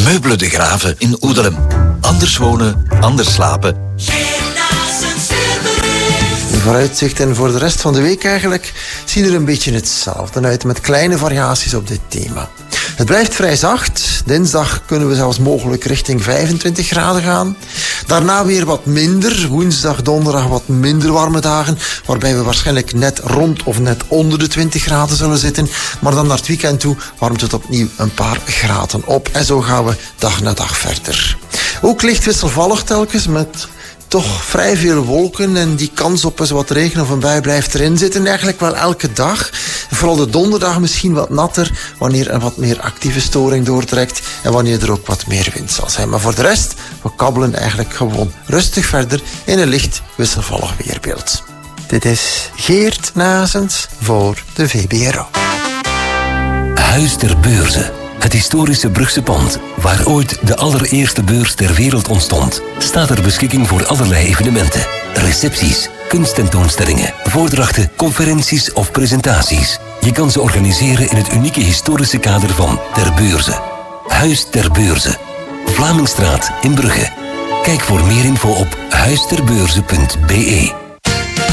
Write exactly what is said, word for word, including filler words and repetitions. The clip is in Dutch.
Meubelen de Graven in Oedelem. Anders wonen, anders slapen. De vooruitzichten voor de rest van de week eigenlijk zien er een beetje hetzelfde uit, met kleine variaties op dit thema. Het blijft vrij zacht. Dinsdag kunnen we zelfs mogelijk richting vijfentwintig graden gaan. Daarna weer wat minder. Woensdag, donderdag wat minder warme dagen, waarbij we waarschijnlijk net rond of net onder de twintig graden zullen zitten. Maar dan naar het weekend toe warmt het opnieuw een paar graden op. En zo gaan we dag na dag verder. Ook licht wisselvallig telkens, met toch vrij veel wolken en die kans op eens wat regen of een bui blijft erin zitten. Eigenlijk wel elke dag. Vooral de donderdag misschien wat natter, wanneer een wat meer actieve storing doortrekt en wanneer er ook wat meer wind zal zijn. Maar voor de rest, we kabbelen eigenlijk gewoon rustig verder in een licht wisselvallig weerbeeld. Dit is Geert Nazens voor de V B R O. Huis ter Beurze. Het historische Brugse pand, waar ooit de allereerste beurs ter wereld ontstond, staat ter beschikking voor allerlei evenementen. Recepties, kunsttentoonstellingen, voordrachten, conferenties of presentaties. Je kan ze organiseren in het unieke historische kader van Ter Beurze. Huis ter Beurze. Vlamingstraat in Brugge. Kijk voor meer info op huisterbeurze punt be.